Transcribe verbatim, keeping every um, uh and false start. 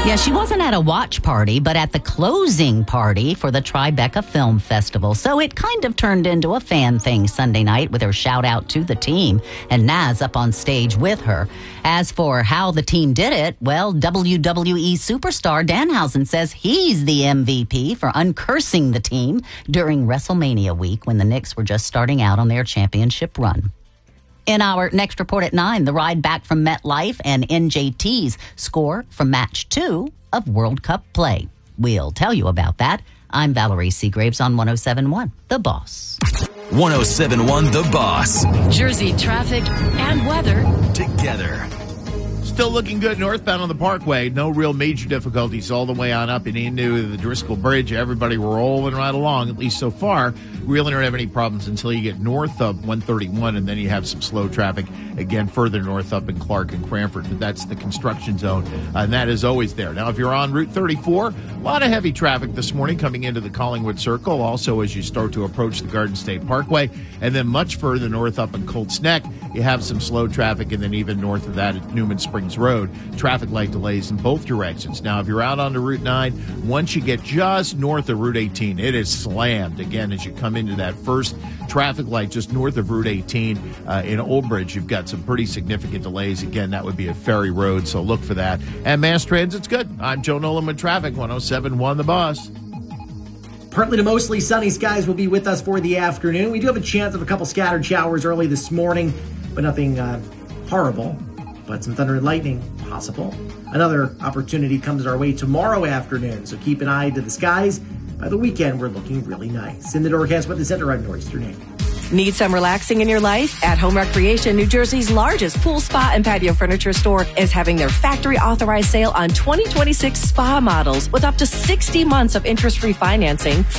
Yeah, she wasn't at a watch party, but at the closing party for the Tribeca Film Festival. So it kind of turned into a fan thing Sunday night with her shout out to the team and Naz up on stage with her. As for how the team did it, well, W W E superstar Danhausen says he's the M V P for uncursing the team during WrestleMania week when the Knicks were just starting out on their championship run. In our next report at nine, the ride back from MetLife and N J T's score from match two of World Cup play. We'll tell you about that. I'm Valerie Seagraves on one oh seven point one, The Boss. one oh seven point one The Boss. Jersey traffic and weather together. Still looking good northbound on the Parkway. No real major difficulties all the way on up and into the Driscoll Bridge. Everybody rolling right along, at least so far. Really don't have any problems until you get north of one thirty-one, and then you have some slow traffic again further north up in Clark and Cranford. But that's the construction zone, and that is always there. Now, if you're on Route thirty-four, a lot of heavy traffic this morning coming into the Collingwood Circle. Also, as you start to approach the Garden State Parkway, and then much further north up in Colts Neck, you have some slow traffic, and then even north of that at Newman Springs Road, traffic light delays in both directions. Now, if you're out onto Route nine, once you get just north of Route eighteen, it is slammed again as you come into that first traffic light just north of Route eighteen uh, in Old Bridge. You've got some pretty significant delays. Again, that would be a Ferry Road, so look for that. And mass transit's good. I'm Joe Nolan with traffic, one oh seven point one The Boss. Partly to mostly sunny skies will be with us for the afternoon. We do have a chance of a couple scattered showers early this morning, but nothing uh, horrible. But some thunder and lightning possible. Another opportunity comes our way tomorrow afternoon, so keep an eye to the skies. By the weekend, we're looking really nice. In the Doorcast Weather Center, I'm Northeastern Nate. Need some relaxing in your life? At Home Recreation, New Jersey's largest pool, spa, and patio furniture store is having their factory authorized sale on twenty twenty-six spa models with up to sixty months of interest-free financing.